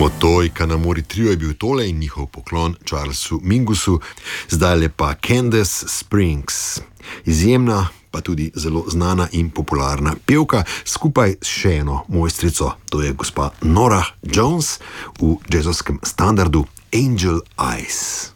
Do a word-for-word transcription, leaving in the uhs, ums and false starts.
Motoj Kanamori Trio je bil tole in njihov poklon Charlesu Mingusu, zdaj le pa Candace Springs. Izjemna, pa tudi zelo znana in popularna pevka, skupaj s še eno mojstrico, to je gospa Norah Jones v jazzovskem standardu Angel Eyes.